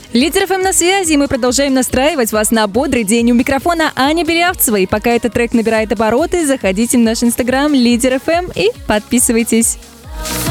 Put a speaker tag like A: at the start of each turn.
A: Лидер ФМ на связи, и мы продолжаем настраивать вас на бодрый день. У микрофона Аня Белявцева. И пока этот трек набирает обороты, заходите в наш инстаграм Лидер ФМ и подписывайтесь.